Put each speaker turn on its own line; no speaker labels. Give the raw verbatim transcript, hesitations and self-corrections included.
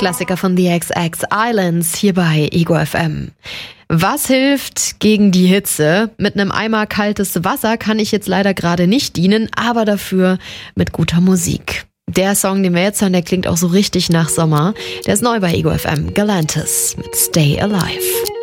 Klassiker von The X X Islands hier bei Ego F M. Was hilft gegen die Hitze? Mit einem Eimer kaltes Wasser kann ich jetzt leider gerade nicht dienen, aber dafür mit guter Musik. Der Song, den wir jetzt hören, der klingt auch so richtig nach Sommer. Der ist neu bei Ego F M. Galantis mit Stay Alive.